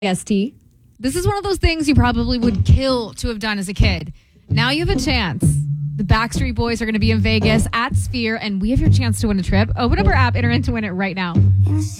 ST. This is one of those things you probably would kill to have done as a kid. Now you have a chance. The Backstreet Boys are going to be in Vegas at Sphere, and we have your chance to win a trip. Open up our app, enter in to win it right now.